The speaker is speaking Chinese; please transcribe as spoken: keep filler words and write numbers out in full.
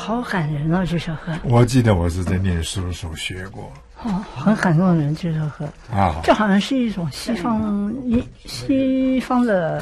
好感人哦，这首歌。 我记得我是在念书的时候学过。 哦，很感动人这首歌啊， 这好像是一种西方一西方的